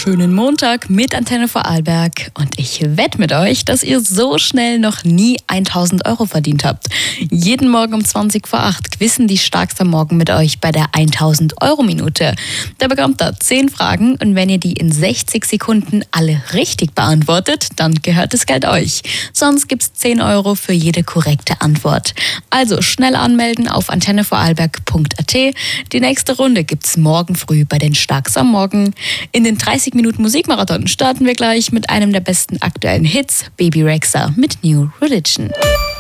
wunderschönen Montag mit Antenne Vorarlberg und ich wette mit euch, dass ihr so schnell noch nie 1000 Euro verdient habt. Jeden Morgen um 20 vor 8 quizzen die Starks am Morgen mit euch bei der 1000 Euro Minute. Da bekommt ihr 10 Fragen und wenn ihr die in 60 Sekunden alle richtig beantwortet, dann gehört das Geld euch. Sonst gibt's 10 Euro für jede korrekte Antwort. Also schnell anmelden auf antennevorarlberg.at. Die nächste Runde gibt's morgen früh bei den Starks am Morgen. In den 30 Minuten Musikmarathon starten wir gleich mit einem der besten aktuellen Hits, Baby Rexha mit New Religion.